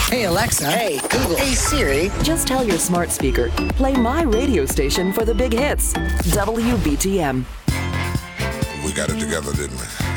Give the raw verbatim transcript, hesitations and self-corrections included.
Hey, Alexa. Hey, Google. Hey, Siri. Just tell your smart speaker, play my radio station for the big hits. W B T M. We got it together, didn't we?